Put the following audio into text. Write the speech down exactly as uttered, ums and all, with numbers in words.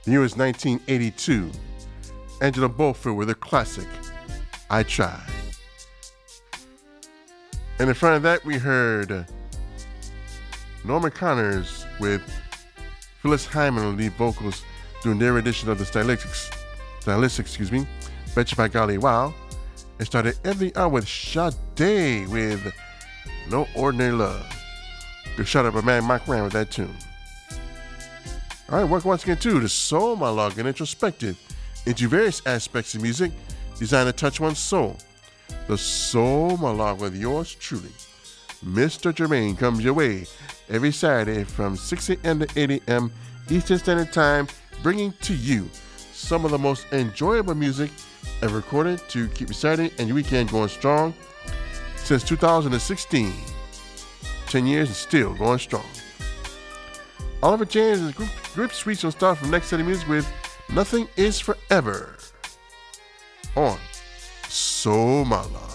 The year was nineteen eighty-two. Angela Beaufort with a classic, I Tried. And in front of that, we heard Norman Connors with Phyllis Hyman on lead vocals doing their edition of the Stylistics, Stylistics, excuse me, Betcha by Golly Wow. And started every hour with Sade with No Ordinary Love. Good shout out by man Mike Rand with that tune. All right, welcome once again to the Soul Monologue, an introspective into various aspects of music designed to touch one's soul. The Soul Monologue with yours truly, Mister Jermaine, comes your way every Saturday from six a.m. to eight a.m. Eastern Standard Time, bringing to you some of the most enjoyable music ever recorded to keep your Saturday and your weekend going strong since two thousand sixteen. ten years and still going strong. Oliver James and Group, group Suites will start from next Saturday music with Nothing Is Forever on Soul Monologue.